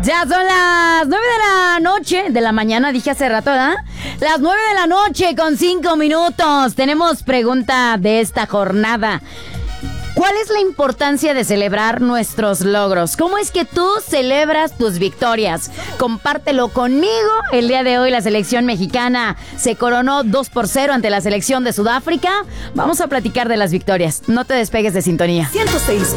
Ya son las 9 de la noche, de la mañana, dije hace rato, ¿verdad? Las 9 de la noche con 5 minutos. Tenemos pregunta de esta jornada. ¿Cuál es la importancia de celebrar nuestros logros? ¿Cómo es que tú celebras tus victorias? Compártelo conmigo. El día de hoy la selección mexicana se coronó 2-0 ante la selección de Sudáfrica. Vamos a platicar de las victorias. No te despegues de sintonía. 106.